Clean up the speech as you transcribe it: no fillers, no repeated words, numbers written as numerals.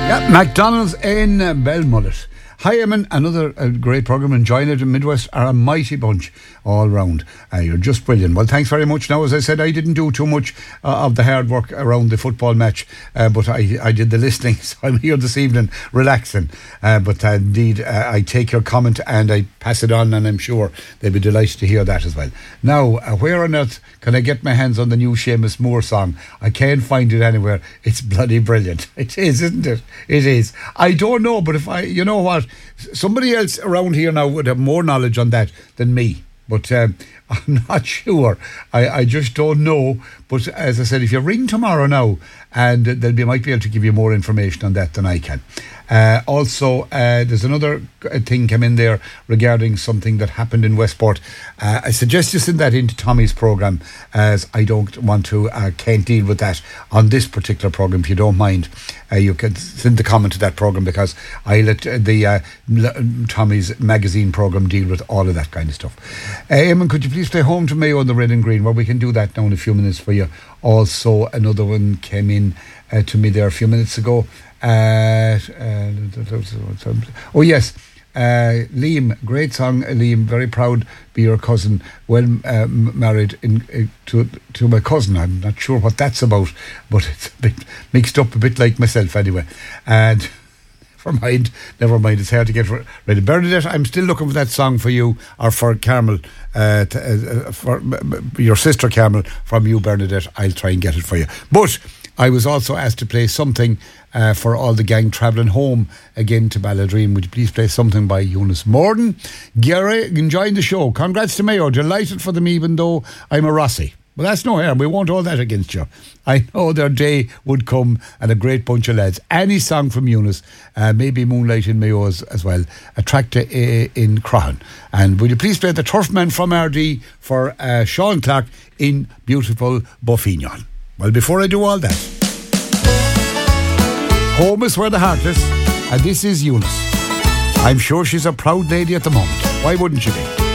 Yeah, McDonald's in Belmullet. Hi, Eamon. Another great programme. Enjoying it. In Midwest are a mighty bunch all round. You're just brilliant. Well, thanks very much. Now, as I said, I didn't do too much of the hard work around the football match, but I did the listening, so I'm here this evening relaxing. But indeed, I take your comment and I pass it on, and I'm sure they'll be delighted to hear that as well. Now, where on earth can I get my hands on the new Seamus Moore song? I can't find it anywhere. It's bloody brilliant. It is, isn't it? It is. I don't know, but you know what? Somebody else around here now would have more knowledge on that than me. But I'm not sure. I just don't know. But as I said, if you ring tomorrow now, and they might be able to give you more information on that than I can. Also, there's another thing come in there regarding something that happened in Westport. I suggest you send that into Tommy's programme, as I don't want to, can't deal with that on this particular programme. If you don't mind, you can send the comment to that programme, because I let the Tommy's magazine programme deal with all of that kind of stuff. Eamon, could you please play Home to Mayo on the Red and Green? Well, we can do that now in a few minutes for you. Also, another one came in to me there a few minutes ago. Oh yes, Liam, great song, Liam. Very proud be your cousin. Well married to my cousin. I'm not sure what that's about, but it's a bit mixed up, a bit like myself anyway. And never mind. It's hard to get ready. Bernadette, I'm still looking for that song for you, or for Carmel, for your sister Carmel, from you, Bernadette. I'll try and get it for you. But I was also asked to play something for all the gang travelling home again to Balladream. Would you please play something by Eunice Morden? Gary, enjoying the show. Congrats to Mayo. Delighted for them, even though I'm a Rossi. Well, that's no harm. We won't hold that against you. I know their day would come, and a great bunch of lads. Any song from Eunice, maybe Moonlight in Mayo as well. A track in Croghan. And would you please play the Turfman from RD for Sean Clark in beautiful Buffignon. Well, before I do all that, home is where the heart is, and this is Eunice. I'm sure she's a proud lady at the moment. Why wouldn't she be?